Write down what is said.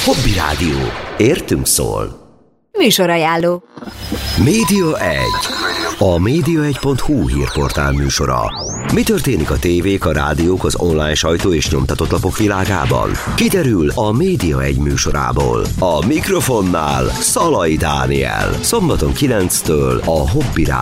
Hobby Rádió. Értünk szól. Műsorajánló. Média 1. A média1.hu hírportál műsora. Mi történik a tévék, a rádiók, az online sajtó és nyomtatott lapok világában? Kiderül a Média 1 műsorából. A mikrofonnál Szalai Dániel. Szombaton 9-től a Hobby Rádió.